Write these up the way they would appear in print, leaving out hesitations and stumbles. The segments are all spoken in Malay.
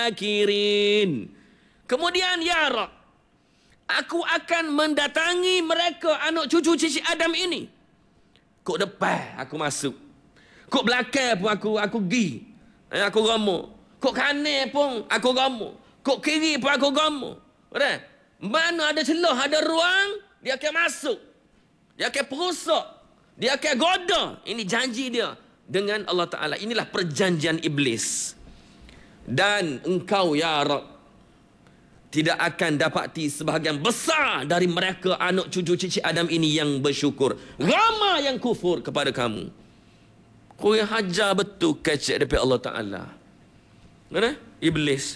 akirin. Kemudian ya Rab, aku akan mendatangi mereka anak cucu cicit Adam ini. Kok depan aku masuk. Kok belakang pun aku pergi. Aku ramuk. Kok kanan pun aku ramuk. Kok kiri pun aku ramuk. Mana ada celah, ada ruang, dia akan masuk. Dia akan perosak. Dia akan goda. Ini janji dia dengan Allah Ta'ala. Inilah perjanjian iblis. Dan engkau ya Rab tidak akan dapati sebahagian besar dari mereka anak cucu cicit Adam ini yang bersyukur. Ramai yang kufur kepada kamu. Kau yang hajar betul kecek daripada Allah Ta'ala. Mana? Iblis.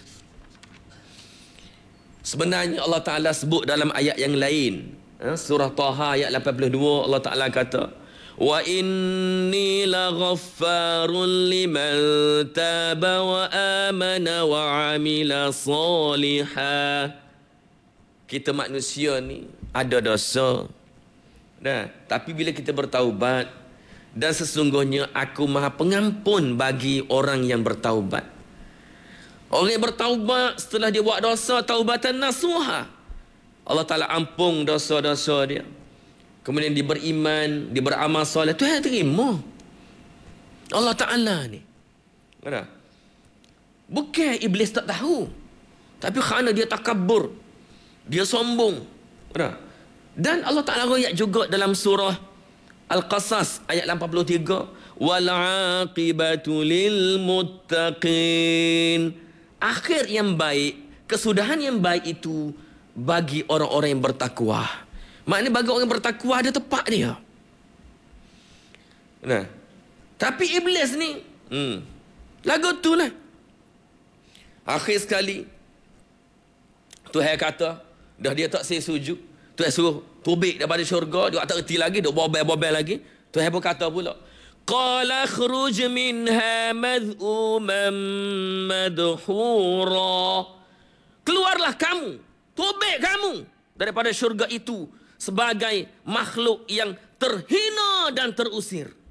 Sebenarnya Allah Ta'ala sebut dalam ayat yang lain. Surah Taha ayat 82 Allah Ta'ala kata, wa inni laghaffarun liman taba wa amana wa amila salihah. Kita manusia ni ada dosa. Tapi bila kita bertaubat, dan sesungguhnya aku maha pengampun bagi orang yang bertaubat. Orang yang bertaubat setelah dia buat dosa, taubatan nasuha, Allah Ta'ala ampun dosa-dosa dia. Kemudian dia beriman, dia beramal soleh, Tuhan terima. Allah Ta'ala ni. Bukan iblis tak tahu, tapi kerana dia takabur, dia sombong. Dan Allah Ta'ala royak juga dalam surah Al-Qasas ayat 83, wal aqibatu lil muttaqin. Akhir yang baik, kesudahan yang baik itu bagi orang-orang yang bertakwa. Maknanya bagi orang yang bertakwa ada tempat dia. Tapi iblis ni lagu tu lah. Akhir sekali Tuhan kata, dah dia tak sujud, Tuhan suruh tubik daripada syurga, dia tak erti lagi, dia bobel-bobel lagi. Tuhan pun kata pula, qala khruj minha madhuman madhura. Keluarlah kamu, tubik kamu daripada syurga itu sebagai makhluk yang terhina dan terusir.